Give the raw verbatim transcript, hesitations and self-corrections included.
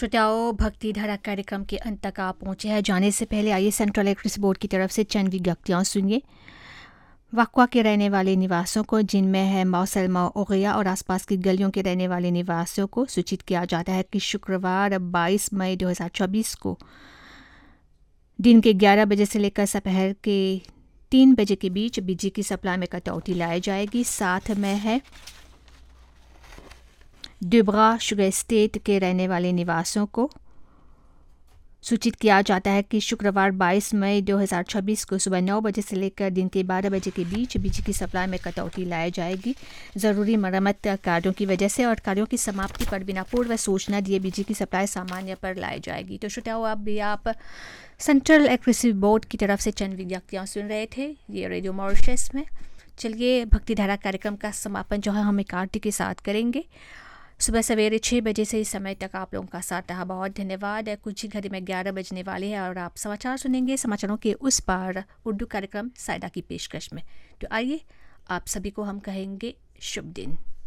श्रोताओं, भक्ति धारा कार्यक्रम के अंत तक आप पहुँचे हैं। जाने से पहले आइए सेंट्रल इलेक्ट्रिसिटी बोर्ड की तरफ से चंद विज्ञप्तियाँ सुनिए। वक्वा के रहने वाले निवासियों को, जिनमें है मौसलमा ओगिया और आसपास की गलियों के रहने वाले निवासियों को सूचित किया जाता है कि शुक्रवार बाईस मई दो हज़ार चौबीस को दिन के ग्यारह बजे से लेकर दोपहर के तीन बजे के बीच बिजली की सप्लाई में कटौती लाई जाएगी। साथ में है दुबरा शुगर स्टेट के रहने वाले निवासियों को सूचित किया जाता है कि शुक्रवार बाईस मई दो हज़ार छब्बीस को सुबह नौ बजे से लेकर दिन के बारह बजे के बीच बिजली की सप्लाई में कटौती लाई जाएगी। ज़रूरी मरम्मत कार्यों की वजह से और कार्यों की समाप्ति पर बिना पूर्व सूचना दिए बिजली की सप्लाई सामान्य पर लाई जाएगी। तो श्रोताओं, अब भी आप सेंट्रल इलेक्ट्रिसिटी बोर्ड की तरफ से चंद विज्ञप्तियाँ सुन रहे थे, ये रेडियो मॉरिशस में। चलिए, भक्तिधारा कार्यक्रम का समापन जो है हम एक आरती के साथ करेंगे। सुबह सवेरे छः बजे से इस समय तक आप लोगों का साथ रहा, बहुत धन्यवाद। कुछ ही घड़ी में ग्यारह बजने वाले हैं और आप समाचार सुनेंगे। समाचारों के उस पार उर्दू कार्यक्रम सायदा की पेशकश में। तो आइए, आप सभी को हम कहेंगे शुभ दिन।